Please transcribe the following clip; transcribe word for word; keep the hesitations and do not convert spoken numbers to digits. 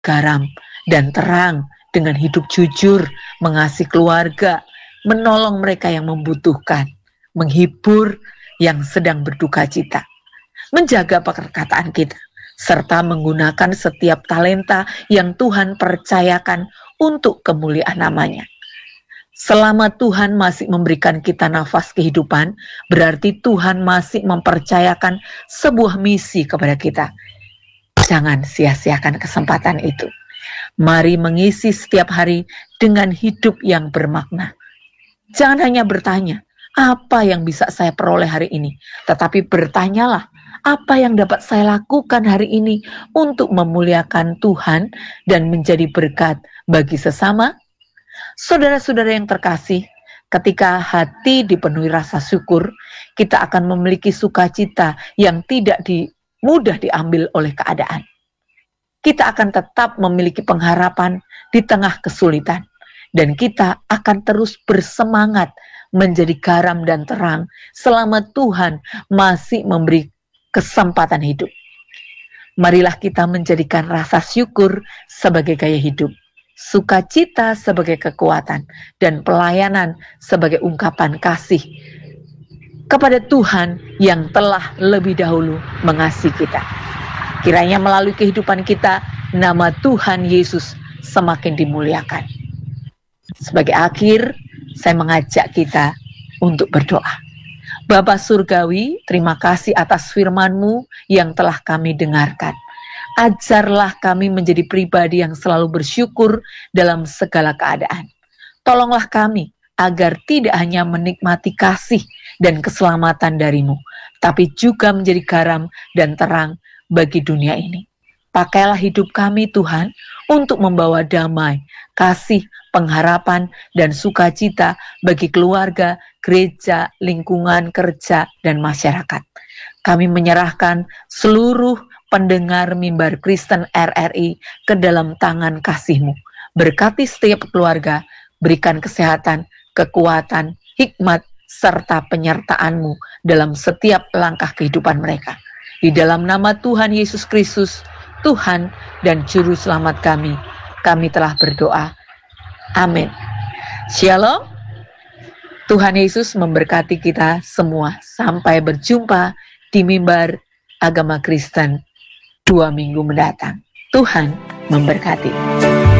garam dan terang dengan hidup jujur, mengasihi keluarga, menolong mereka yang membutuhkan, menghibur yang sedang berduka cita, menjaga perkataan kita, serta menggunakan setiap talenta yang Tuhan percayakan untuk kemuliaan namanya. Selama Tuhan masih memberikan kita nafas kehidupan, berarti Tuhan masih mempercayakan sebuah misi kepada kita. Jangan sia-siakan kesempatan itu. Mari mengisi setiap hari dengan hidup yang bermakna. Jangan hanya bertanya, apa yang bisa saya peroleh hari ini? Tetapi bertanyalah, apa yang dapat saya lakukan hari ini untuk memuliakan Tuhan dan menjadi berkat bagi sesama? Saudara-saudara yang terkasih, ketika hati dipenuhi rasa syukur, kita akan memiliki sukacita yang tidak di, mudah diambil oleh keadaan. Kita akan tetap memiliki pengharapan di tengah kesulitan, dan kita akan terus bersemangat menjadi garam dan terang selama Tuhan masih memberi kesempatan hidup. Marilah kita menjadikan rasa syukur sebagai gaya hidup, sukacita sebagai kekuatan, dan pelayanan sebagai ungkapan kasih kepada Tuhan yang telah lebih dahulu mengasihi kita. Kiranya melalui kehidupan kita, nama Tuhan Yesus semakin dimuliakan. Sebagai akhir, saya mengajak kita untuk berdoa. Bapa Surgawi, terima kasih atas firman-Mu yang telah kami dengarkan. Ajarlah kami menjadi pribadi yang selalu bersyukur dalam segala keadaan. Tolonglah kami agar tidak hanya menikmati kasih dan keselamatan dari-Mu, tapi juga menjadi garam dan terang bagi dunia ini. Pakailah hidup kami Tuhan untuk membawa damai, kasih, pengharapan, dan sukacita bagi keluarga, gereja, lingkungan kerja, dan masyarakat. Kami menyerahkan seluruh pendengar mimbar Kristen R R I ke dalam tangan kasih-Mu. Berkati setiap keluarga, berikan kesehatan, kekuatan, hikmat, serta penyertaan-Mu dalam setiap langkah kehidupan mereka. Di dalam nama Tuhan Yesus Kristus, Tuhan dan Juru Selamat kami, kami telah berdoa. Amin. Shalom. Tuhan Yesus memberkati kita semua. Sampai berjumpa di mimbar Agama Kristen dua minggu mendatang. Tuhan memberkati.